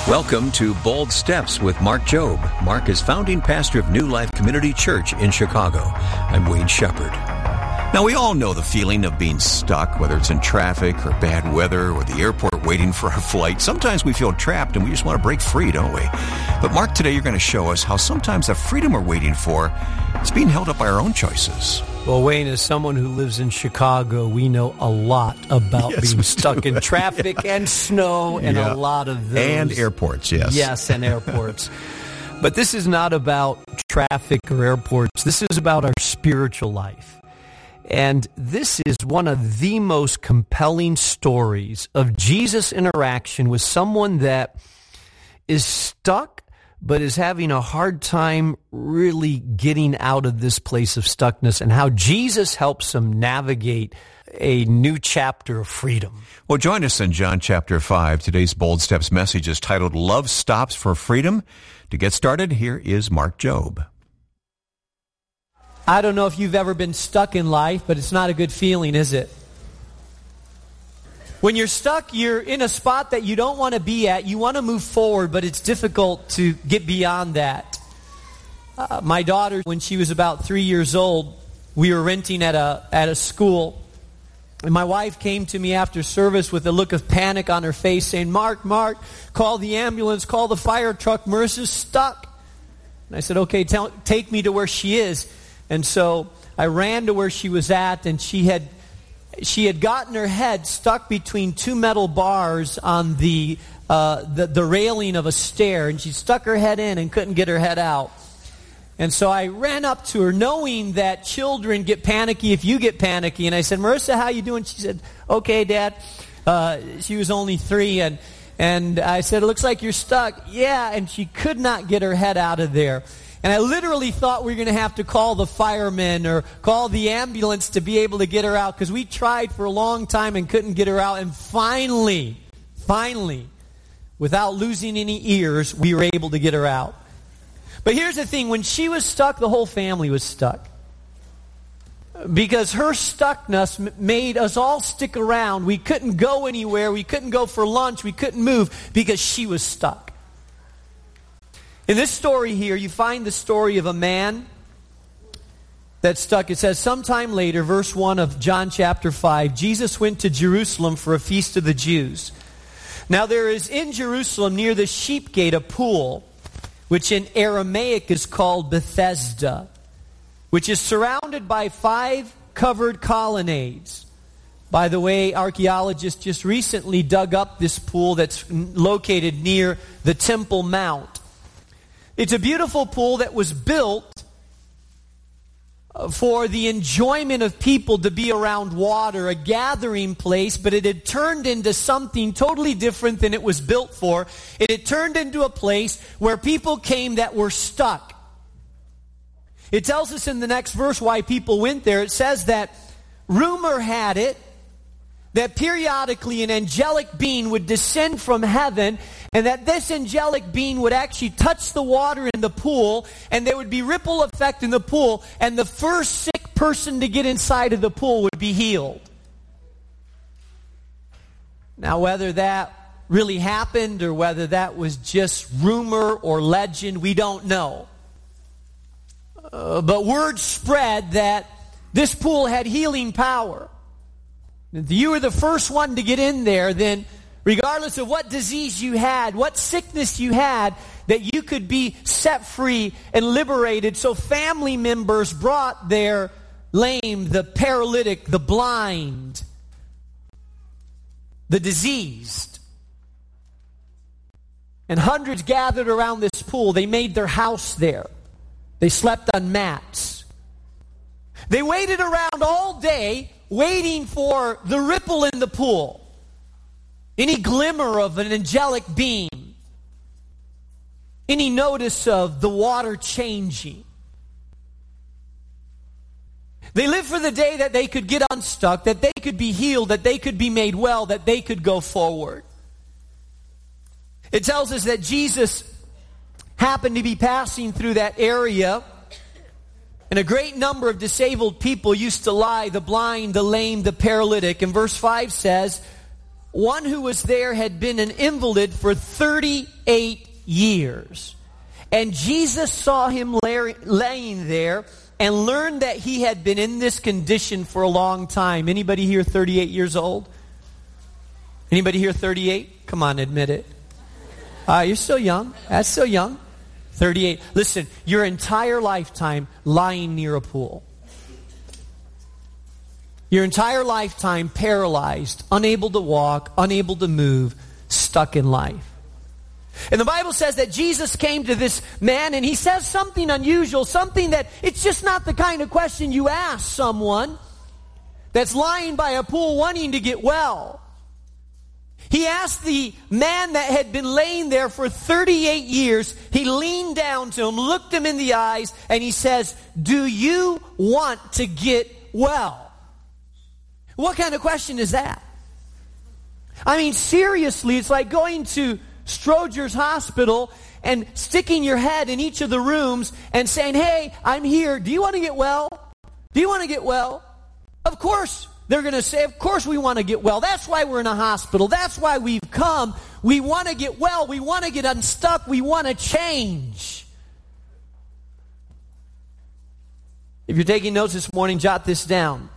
Welcome to Bold Steps with Mark Jobe. Mark is founding pastor of New Life Community Church in Chicago. I'm Wayne Shepherd. Now, we all know the feeling of being stuck, whether it's in traffic or bad weather or the airport waiting for our flight. Sometimes we feel trapped and we just want to break free, don't we? But Mark, today you're going to show us how sometimes the freedom we're waiting for is being held up by our own choices. Well, Wayne, as someone who lives in Chicago, we know a lot about being stuck in traffic and snow and a lot of those. And airports, yes. Yes, and airports. But this is not about traffic or airports. This is about our spiritual life. And this is one of the most compelling stories of Jesus' interaction with someone that is stuck but is having a hard time really getting out of this place of stuckness, and how Jesus helps him navigate a new chapter of freedom. Well, join us in John chapter 5. Today's Bold Steps message is titled, Love Stops for Freedom. To get started, here is Mark Jobe. I don't know if you've ever been stuck in life, but it's not a good feeling, is it? When you're stuck, you're in a spot that you don't want to be at. You want to move forward, but it's difficult to get beyond that. My daughter, when she was about 3 years old, we were renting at a school. And my wife came to me after service with a look of panic on her face saying, Mark, call the ambulance, call the fire truck. Marissa's stuck. And I said, okay, take me to where she is. And so I ran to where she was at, and she had gotten her head stuck between two metal bars on the railing of a stair, and she stuck her head in and couldn't get her head out. And so I ran up to her, knowing that children get panicky if you get panicky, and I said, Marissa, how you doing? She said, okay, Dad. She was only 3, and I said, it looks like you're stuck. Yeah, and she could not get her head out of there. And I literally thought we were going to have to call the firemen or call the ambulance to be able to get her out, because we tried for a long time and couldn't get her out. And finally, without losing any ears, we were able to get her out. But here's the thing. When she was stuck, the whole family was stuck. Because her stuckness made us all stick around. We couldn't go anywhere. We couldn't go for lunch. We couldn't move because she was stuck. In this story here, you find the story of a man that's stuck. It says, sometime later, verse 1 of John chapter 5, Jesus went to Jerusalem for a feast of the Jews. Now there is in Jerusalem near the sheep gate a pool, which in Aramaic is called Bethesda, which is surrounded by 5 covered colonnades. By the way, archaeologists just recently dug up this pool that's located near the Temple Mount. It's a beautiful pool that was built for the enjoyment of people to be around water, a gathering place, but it had turned into something totally different than it was built for. It had turned into a place where people came that were stuck. It tells us in the next verse why people went there. It says that rumor had it that periodically an angelic being would descend from heaven, and that this angelic being would actually touch the water in the pool, and there would be ripple effect in the pool, and the first sick person to get inside of the pool would be healed. Now, whether that really happened or whether that was just rumor or legend, we don't know. But word spread that this pool had healing power. If you were the first one to get in there, then regardless of what disease you had, what sickness you had, that you could be set free and liberated. So family members brought their lame, the paralytic, the blind, the diseased. And hundreds gathered around this pool. They made their house there. They slept on mats. They waited around all day, waiting for the ripple in the pool, any glimmer of an angelic beam, any notice of the water changing. They lived for the day that they could get unstuck, that they could be healed, that they could be made well, that they could go forward. It tells us that Jesus happened to be passing through that area, and a great number of disabled people used to lie, the blind, the lame, the paralytic. And verse 5 says, one who was there had been an invalid for 38 years. And Jesus saw him laying there and learned that he had been in this condition for a long time. Anybody here 38 years old? Anybody here 38? Come on, admit it. You're still young. That's still young. 38. Listen, your entire lifetime lying near a pool. Your entire lifetime paralyzed, unable to walk, unable to move, stuck in life. And the Bible says that Jesus came to this man and he says something unusual, something that it's just not the kind of question you ask someone that's lying by a pool wanting to get well. He asked the man that had been laying there for 38 years, he leaned down to him, looked him in the eyes, and he says, "Do you want to get well?" What kind of question is that? I mean, seriously, it's like going to Stroger's Hospital and sticking your head in each of the rooms and saying, "Hey, I'm here. Do you want to get well? Do you want to get well?" Of course, they're going to say, "Of course we want to get well. That's why we're in a hospital. That's why we've come. We want to get well. We want to get unstuck. We want to change." If you're taking notes this morning, jot this down.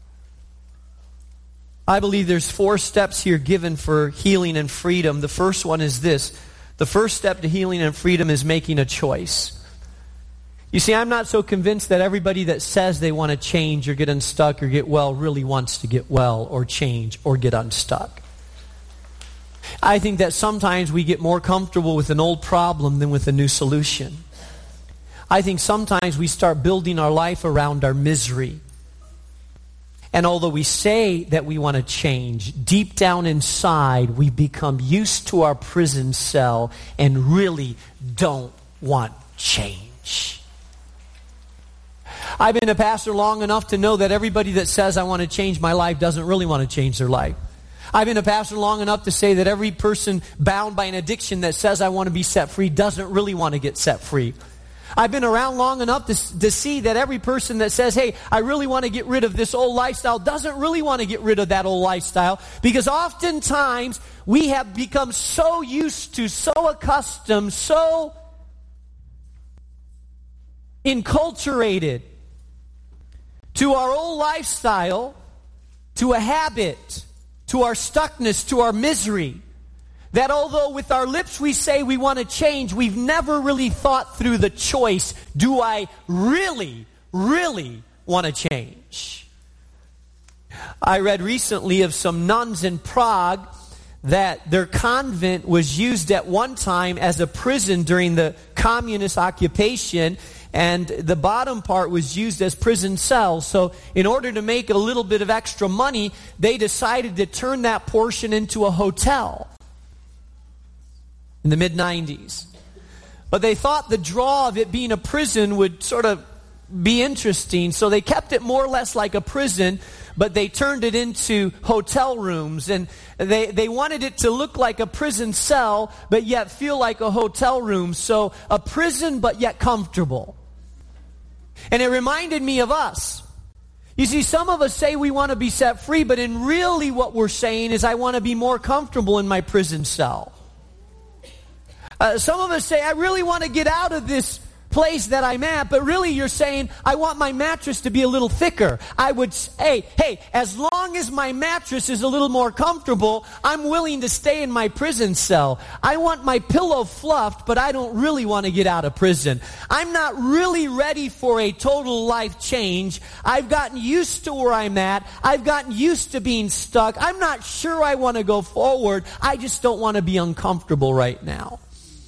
I believe there's 4 steps here given for healing and freedom. The first one is this. The first step to healing and freedom is making a choice. You see, I'm not so convinced that everybody that says they want to change or get unstuck or get well really wants to get well or change or get unstuck. I think that sometimes we get more comfortable with an old problem than with a new solution. I think sometimes we start building our life around our misery. And although we say that we want to change, deep down inside, we become used to our prison cell and really don't want change. I've been a pastor long enough to know that everybody that says I want to change my life doesn't really want to change their life. I've been a pastor long enough to say that every person bound by an addiction that says I want to be set free doesn't really want to get set free. I've been around long enough to see that every person that says, "Hey, I really want to get rid of this old lifestyle," doesn't really want to get rid of that old lifestyle, because oftentimes we have become so used to, so accustomed, so enculturated to our old lifestyle, to a habit, to our stuckness, to our misery, that although with our lips we say we want to change, we've never really thought through the choice, do I really, really want to change? I read recently of some nuns in Prague that their convent was used at one time as a prison during the communist occupation, and the bottom part was used as prison cells. So in order to make a little bit of extra money, they decided to turn that portion into a hotel in the mid-90s. But they thought the draw of it being a prison would sort of be interesting, so they kept it more or less like a prison, but they turned it into hotel rooms, and they wanted it to look like a prison cell, but yet feel like a hotel room. So a prison, but yet comfortable. And it reminded me of us. You see, some of us say we want to be set free, but in really what we're saying is, I want to be more comfortable in my prison cell. Some of us say, I really want to get out of this place that I'm at, but really you're saying, I want my mattress to be a little thicker. I would say, hey, as long as my mattress is a little more comfortable, I'm willing to stay in my prison cell. I want my pillow fluffed, but I don't really want to get out of prison. I'm not really ready for a total life change. I've gotten used to where I'm at. I've gotten used to being stuck. I'm not sure I want to go forward. I just don't want to be uncomfortable right now.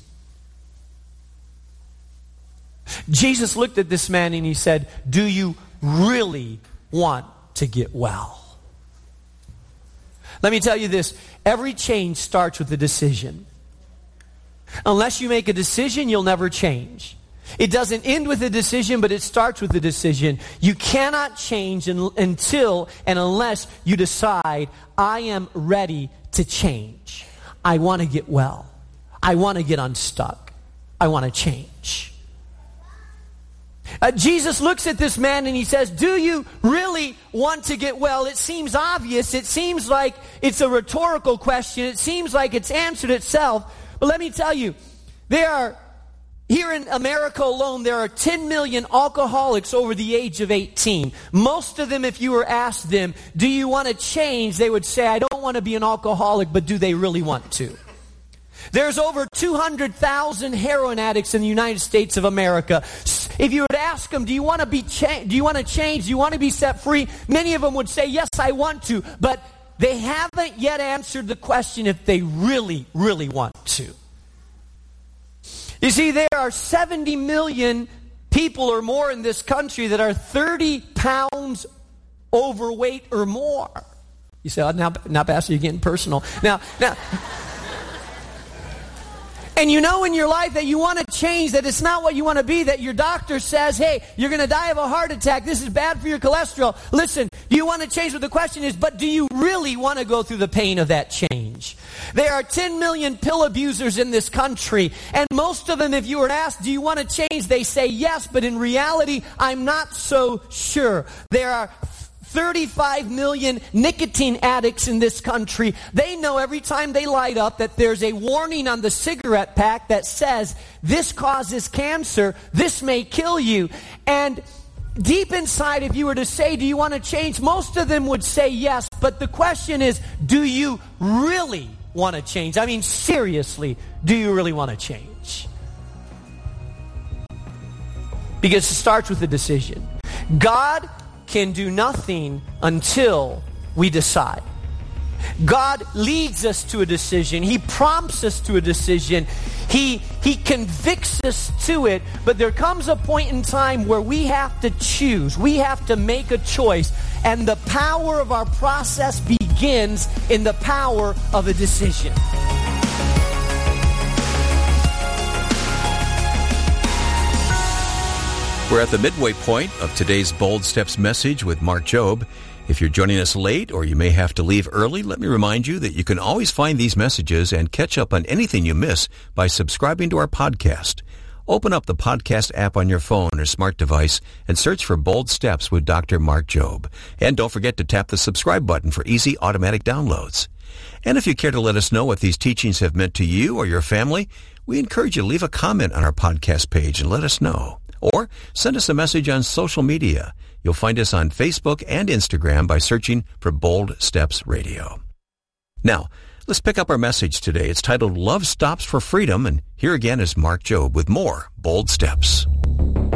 Jesus looked at this man and he said, "Do you really want to get well?" Let me tell you this. Every change starts with a decision. Unless you make a decision, you'll never change. It doesn't end with a decision, but it starts with a decision. You cannot change until and unless you decide, I am ready to change. I want to get well. I want to get unstuck. I want to change. Jesus looks at this man and he says, do you really want to get well? It seems obvious. It seems like it's a rhetorical question. It seems like it's answered itself. But let me tell you, here in America alone, there are 10 million alcoholics over the age of 18. Most of them, if you were asked them, do you want to change? They would say, I don't want to be an alcoholic, but do they really want to? There's over 200,000 heroin addicts in the United States of America. If you would ask them, do you want to change? Do you want to be set free? Many of them would say, yes, I want to. But they haven't yet answered the question if they really, really want to. You see, there are 70 million people or more in this country that are 30 pounds overweight or more. You say, oh, now, Pastor, you're getting personal. Now, and you know in your life that you want to change, that it's not what you want to be, that your doctor says, hey, you're going to die of a heart attack. This is bad for your cholesterol. Listen, do you want to change? But the question is, but do you really want to go through the pain of that change? There are 10 million pill abusers in this country, and most of them, if you were asked, do you want to change? They say yes, but in reality, I'm not so sure. There are 35 million nicotine addicts in this country. They know every time they light up that there's a warning on the cigarette pack that says, this causes cancer, this may kill you. And deep inside, if you were to say, do you want to change? Most of them would say yes, but the question is, do you really want to change? I mean, seriously, do you really want to change? Because it starts with a decision. God can do nothing until we decide. God leads us to a decision. He prompts us to a decision. He convicts us to it. But there comes a point in time where we have to choose. We have to make a choice. And the power of our process begins in the power of a decision. We're at the midway point of today's Bold Steps message with Mark Jobe. If you're joining us late or you may have to leave early, let me remind you that you can always find these messages and catch up on anything you miss by subscribing to our podcast. Open up the podcast app on your phone or smart device and search for Bold Steps with Dr. Mark Jobe. And don't forget to tap the subscribe button for easy automatic downloads. And if you care to let us know what these teachings have meant to you or your family, we encourage you to leave a comment on our podcast page and let us know. Or send us a message on social media. You'll find us on Facebook and Instagram by searching for Bold Steps Radio. Now, let's pick up our message today. It's titled, Love Stops for Freedom, and here again is Mark Jobe with more Bold Steps.